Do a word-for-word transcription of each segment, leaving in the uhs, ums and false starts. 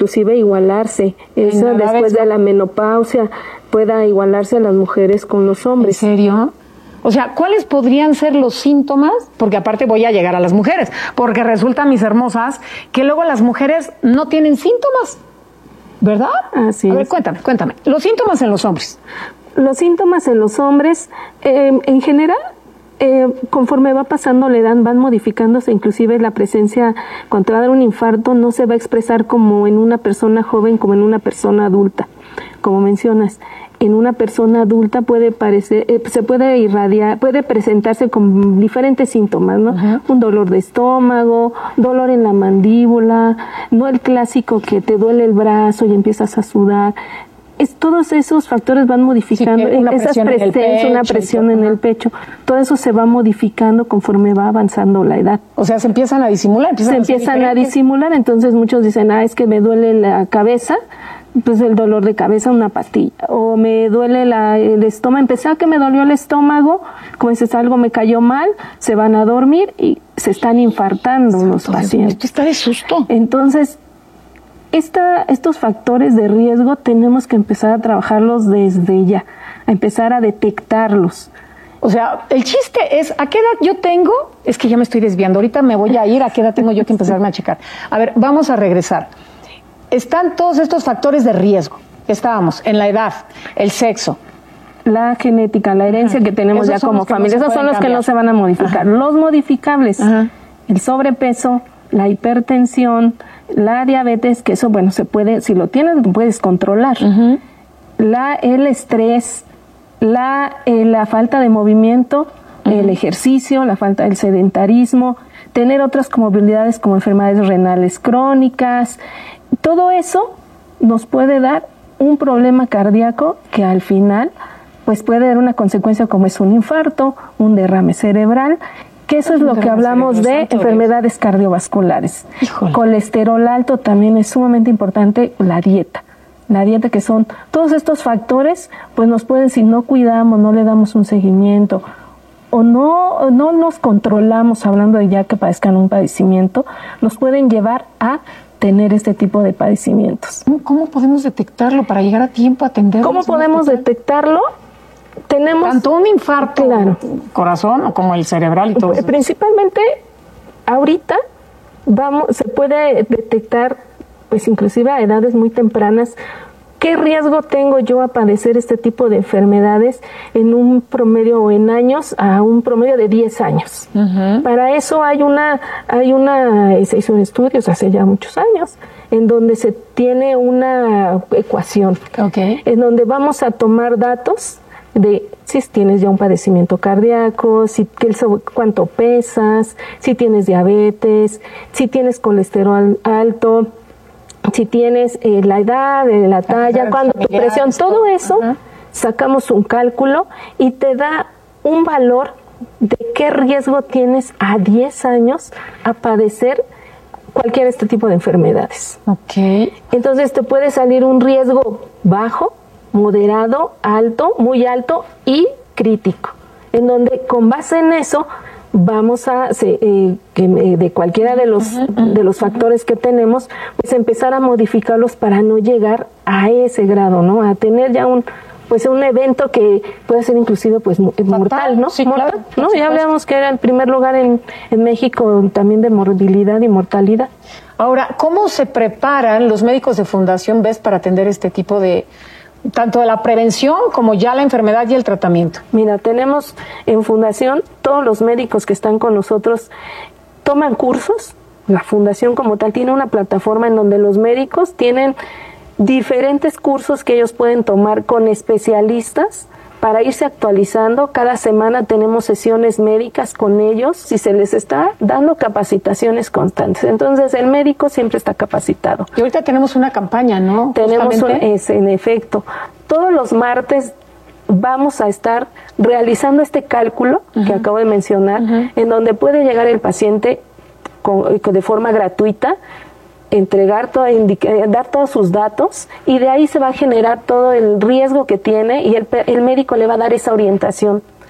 inclusive igualarse, eso después de la menopausia pueda igualarse a las mujeres con los hombres. ¿En serio? O sea, ¿cuáles podrían ser los síntomas? Porque aparte voy a llegar a las mujeres, porque resulta, mis hermosas, que luego las mujeres no tienen síntomas, ¿verdad? Así a ver, es. cuéntame, cuéntame. Los síntomas en los hombres. Los síntomas en los hombres, eh, en general, eh, conforme va pasando la edad, van modificándose, inclusive la presencia, cuando te va a dar un infarto, no se va a expresar como en una persona joven, como en una persona adulta, como mencionas. En una persona adulta puede parecer, eh, se puede irradiar, puede presentarse con diferentes síntomas, ¿no? Uh-huh. Un dolor de estómago, dolor en la mandíbula, no el clásico que te duele el brazo y empiezas a sudar. Es, todos esos factores van modificando, sí, una esas presión en el pecho, una presión en el pecho, todo eso se va modificando conforme va avanzando la edad. O sea, se empiezan a disimular. Empiezan se a empiezan a disimular, entonces muchos dicen, ah, es que me duele la cabeza, pues el dolor de cabeza, una pastilla, o me duele la, el estómago, empecé a que me dolió el estómago, como dices, algo me cayó mal, se van a dormir y se están infartando Santo los pacientes. Esto está de susto. Entonces, esta, estos factores de riesgo tenemos que empezar a trabajarlos desde ya, a empezar a detectarlos. O sea, el chiste es, ¿a qué edad yo tengo? Es que ya me estoy desviando, ahorita me voy a ir, ¿a qué edad tengo yo que empezarme a checar? A ver, vamos a regresar. Están todos estos factores de riesgo. Estábamos en la edad, el sexo, la genética, la herencia Ajá. que tenemos Esos ya como familia. No Esos son los cambiar. que no se van a modificar. Ajá. Los modificables, Ajá. el sobrepeso, la hipertensión, la diabetes, que eso, bueno, se puede, si lo tienes, lo puedes controlar. Ajá. La, el estrés, la, eh, la falta de movimiento, Ajá. el ejercicio, la falta del sedentarismo, tener otras comorbilidades como enfermedades renales crónicas. Todo eso nos puede dar un problema cardíaco que al final pues puede dar una consecuencia como es un infarto, un derrame cerebral, que eso es lo que hablamos de enfermedades cardiovasculares. Híjole. Colesterol alto también es sumamente importante, la dieta. La dieta, que son todos estos factores, pues nos pueden, si no cuidamos, no le damos un seguimiento o no, no nos controlamos, hablando de ya que padezcan un padecimiento, nos pueden llevar a tener este tipo de padecimientos. ¿Cómo podemos detectarlo para llegar a tiempo a atenderlo? ¿Cómo podemos detectarlo? Tenemos tanto un infarto, claro, corazón, como el cerebral y todo eso. Principalmente, ahorita vamos, se puede detectar, pues inclusive a edades muy tempranas, ¿qué riesgo tengo yo a padecer este tipo de enfermedades en un promedio o en años a un promedio de diez años? Uh-huh. Para eso hay una, hay una, se hizo un estudio hace ya muchos años, en donde se tiene una ecuación, okay. en donde vamos a tomar datos de si tienes ya un padecimiento cardíaco, si cuánto pesas, si tienes diabetes, si tienes colesterol alto, si tienes eh, la edad, eh, la talla, cuándo tu presión, todo eso, uh-huh. sacamos un cálculo y te da un valor de qué riesgo tienes a diez años a padecer cualquier este tipo de enfermedades. Okay. Entonces te puede salir un riesgo bajo, moderado, alto, muy alto y crítico, en donde con base en eso vamos a, se, eh, que, eh, de cualquiera de los, uh-huh, uh-huh. de los factores que tenemos, pues empezar a modificarlos para no llegar a ese grado, ¿no? A tener ya un, pues un evento que puede ser inclusive pues mortal, ¿no? Sí, mortal, claro, ¿no? Ya hablamos que era el primer lugar en, en México también de morbilidad y mortalidad. Ahora, ¿cómo se preparan los médicos de Fundación B E S para atender este tipo de, tanto de la prevención como ya la enfermedad y el tratamiento? Mira, tenemos en Fundación, todos los médicos que están con nosotros toman cursos. La Fundación como tal tiene una plataforma en donde los médicos tienen diferentes cursos que ellos pueden tomar con especialistas para irse actualizando. Cada semana tenemos sesiones médicas con ellos y se les está dando capacitaciones constantes. Entonces el médico siempre está capacitado. Y ahorita tenemos una campaña, ¿no? Tenemos un, es, en efecto, todos los martes vamos a estar realizando este cálculo uh-huh. que acabo de mencionar, uh-huh. en donde puede llegar el paciente con, de forma gratuita, entregar todo, indicar, dar todos sus datos, y de ahí se va a generar todo el riesgo que tiene y el, el médico le va a dar esa orientación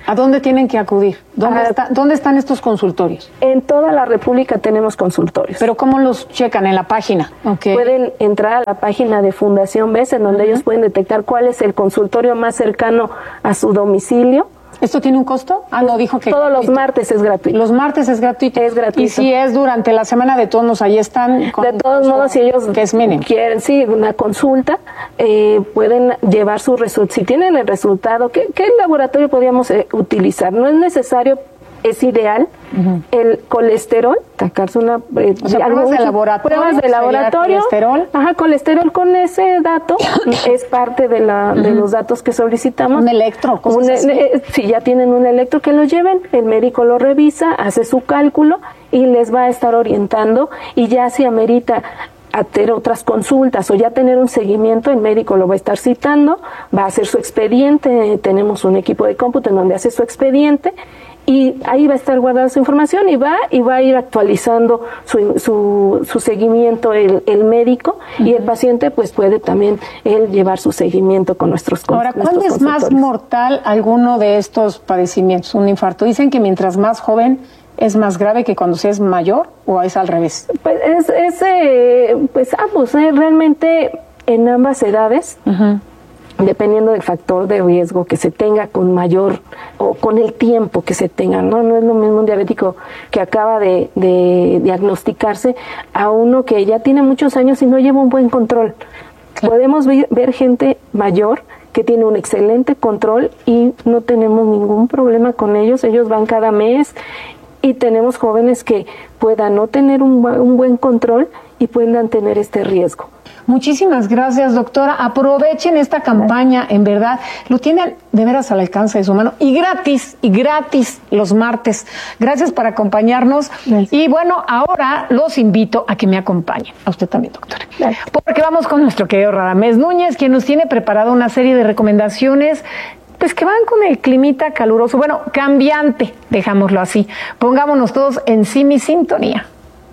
¿A dónde tienen que acudir? ¿Dónde, Ah, está, ¿Dónde están estos consultorios? En toda la República tenemos consultorios. ¿Pero cómo los checan? ¿En la página? Okay. Pueden entrar a la página de Fundación B E S, en donde uh-huh. ellos pueden detectar cuál es el consultorio más cercano a su domicilio. ¿Esto tiene un costo? Ah, no, dijo que... Todos los martes es gratuito. Los martes es gratuito. Es gratuito. Y si es durante la semana, de todos modos, ahí están... Con, de todos modos, si ellos que es mínimo. quieren, sí, una consulta, eh, pueden llevar su resultado. Si tienen el resultado, ¿qué, qué laboratorio podríamos eh, utilizar? No es necesario, es ideal, uh-huh. el colesterol, sacarse una... Eh, o sea, pruebas de laboratorio. Pruebas de laboratorio. Colesterol. Ajá, colesterol con ese dato es parte de, la, uh-huh. de los datos que solicitamos. Un electro, un, eh, Si ya tienen un electro, que lo lleven, el médico lo revisa, hace su cálculo y les va a estar orientando, y ya si amerita hacer otras consultas o ya tener un seguimiento, el médico lo va a estar citando, va a hacer su expediente, tenemos un equipo de cómputo en donde hace su expediente, y ahí va a estar guardada su información y va y va a ir actualizando su, su, su seguimiento el, el médico, uh-huh. y el paciente pues puede también él llevar su seguimiento con nuestros Ahora, ¿cuándo es más mortal alguno de estos padecimientos? Un infarto. Dicen que mientras más joven es más grave que cuando se es mayor, ¿o es al revés? Pues es, es eh, pues ambos, eh, realmente en ambas edades. Uh-huh. Dependiendo del factor de riesgo que se tenga con mayor o con el tiempo que se tenga, no no es lo mismo un diabético que acaba de, de diagnosticarse a uno que ya tiene muchos años y no lleva un buen control. Claro. Podemos ver, ver gente mayor que tiene un excelente control y no tenemos ningún problema con ellos, ellos van cada mes, y tenemos jóvenes que puedan no tener un, un buen control y puedan tener este riesgo. Muchísimas gracias, doctora. Aprovechen esta campaña, en verdad, lo tienen de veras al alcance de su mano, y gratis, y gratis los martes. Gracias por acompañarnos. Gracias. Y bueno, ahora los invito a que me acompañen. A usted también, doctora. Gracias. Porque vamos con nuestro querido Radamés Núñez, quien nos tiene preparado una serie de recomendaciones pues que van con el climita caluroso, bueno, cambiante, dejámoslo así. Pongámonos todos en sí mi sintonía.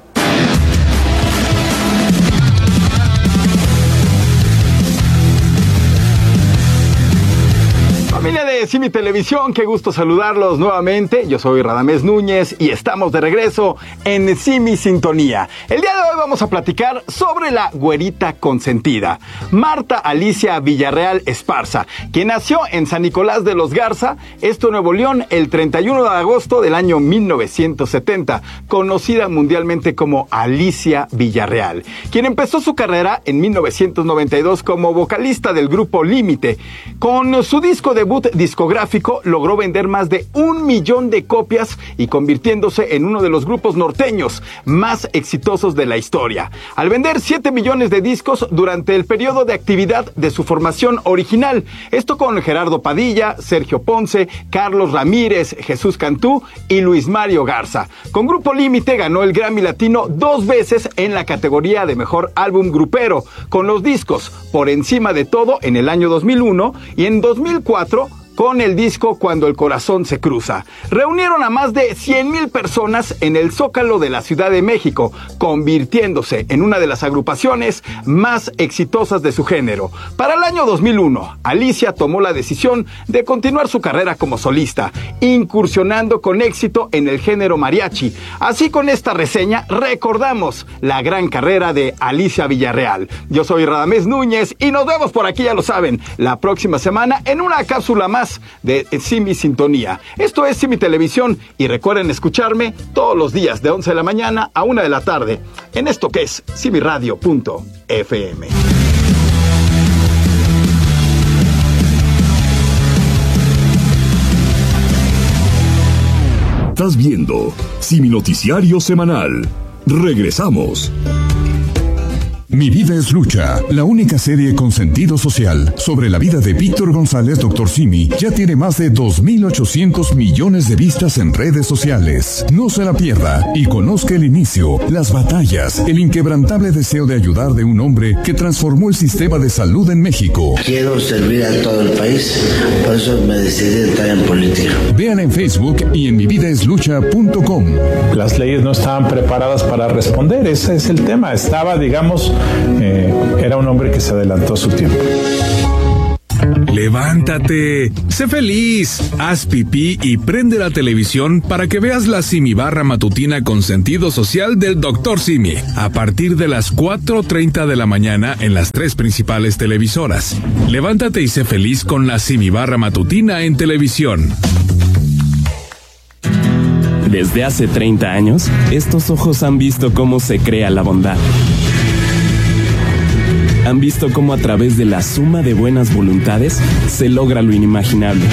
Familia de Simi Televisión, qué gusto saludarlos nuevamente. Yo soy Radamés Núñez y estamos de regreso en Simi Sintonía. El día de hoy vamos a platicar sobre la güerita consentida, Marta Alicia Villarreal Esparza, quien nació en San Nicolás de los Garza, esto Nuevo León, el treinta y uno de agosto del año mil novecientos setenta, conocida mundialmente como Alicia Villarreal, quien empezó su carrera en mil novecientos noventa y dos como vocalista del grupo Límite. Con su disco debut discográfico logró vender más de un millón de copias y convirtiéndose en uno de los grupos norteños más exitosos de la historia, al vender siete millones de discos durante el periodo de actividad de su formación original, esto con Gerardo Padilla, Sergio Ponce, Carlos Ramírez, Jesús Cantú y Luis Mario Garza. Con Grupo Límite ganó el Grammy Latino dos veces en la categoría de Mejor Álbum Grupero, con los discos Por Encima de Todo en el año dos mil uno y en dos mil cuatro con el disco Cuando el Corazón se Cruza. Reunieron a más de cien mil personas en el Zócalo de la Ciudad de México, convirtiéndose en una de las agrupaciones más exitosas de su género. Para el año dos mil uno, Alicia tomó la decisión de continuar su carrera como solista, incursionando con éxito en el género mariachi. Así, con esta reseña recordamos la gran carrera de Alicia Villarreal. Yo soy Radamés Núñez y nos vemos por aquí, ya lo saben, la próxima semana en una cápsula más de Simi Sintonía. Esto es Simi Televisión y recuerden escucharme todos los días de once de la mañana a una de la tarde en esto que es simi radio punto efe eme. Estás viendo Simi Noticiario Semanal. Regresamos. Mi vida es lucha, la única serie con sentido social sobre la vida de Víctor González, doctor Simi, ya tiene más de dos mil ochocientos millones de vistas en redes sociales. No se la pierda y conozca el inicio, las batallas, el inquebrantable deseo de ayudar de un hombre que transformó el sistema de salud en México. Quiero servir a todo el país, por eso me decidí entrar en política. Vean en Facebook y en mi vida es lucha punto com. Las leyes no estaban preparadas para responder, ese es el tema. Estaba, digamos, Eh, era un hombre que se adelantó a su tiempo. ¡Levántate! ¡Sé feliz! Haz pipí y prende la televisión para que veas la Simi Barra matutina con sentido social del doctor Simi, a partir de las cuatro treinta de la mañana en las tres principales televisoras. Levántate y sé feliz con la Simi Barra matutina en televisión. Desde hace treinta años, estos ojos han visto cómo se crea la bondad. Han visto cómo a través de la suma de buenas voluntades se logra lo inimaginable.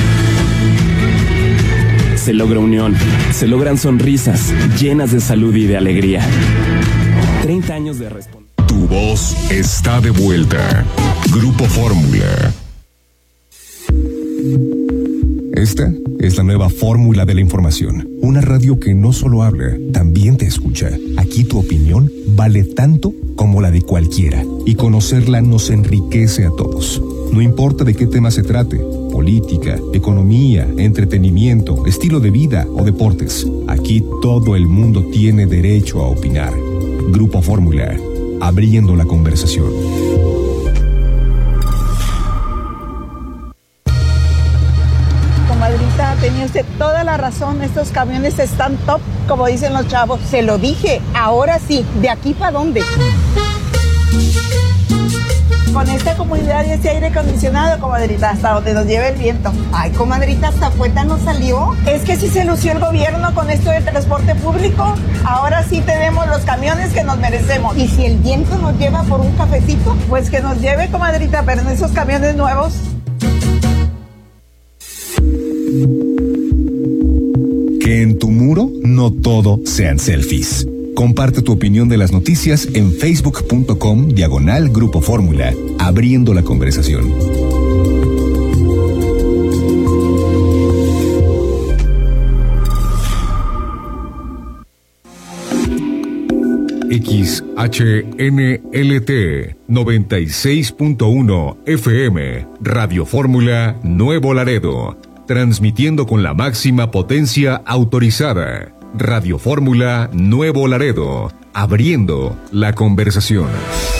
Se logra unión, se logran sonrisas llenas de salud y de alegría. treinta años de responsabilidad. Tu voz está de vuelta. Grupo Fórmula. Esta es la nueva fórmula de la información. Una radio que no solo habla, también te escucha. Aquí tu opinión vale tanto como la de cualquiera. Y conocerla nos enriquece a todos. No importa de qué tema se trate. Política, economía, entretenimiento, estilo de vida o deportes. Aquí todo el mundo tiene derecho a opinar. Grupo Fórmula. Abriendo la conversación. Comadrita, tenía usted toda la razón, estos camiones están top, como dicen los chavos. Se lo dije, ahora sí, ¿de aquí para dónde? Con esta comunidad y este aire acondicionado, comadrita, hasta donde nos lleve el viento. Ay, comadrita, hasta Puebla nos salió. Es que sí se lució el gobierno con esto del transporte público. Ahora sí tenemos los camiones que nos merecemos. Y si el viento nos lleva por un cafecito, pues que nos lleve, comadrita, pero en esos camiones nuevos. Que en tu muro no todo sean selfies. Comparte tu opinión de las noticias en facebook.com diagonal Grupo Fórmula, abriendo la conversación. X H N L T noventa y seis punto uno F M, Radio Fórmula Nuevo Laredo, transmitiendo con la máxima potencia autorizada. Radio Fórmula Nuevo Laredo, abriendo la conversación.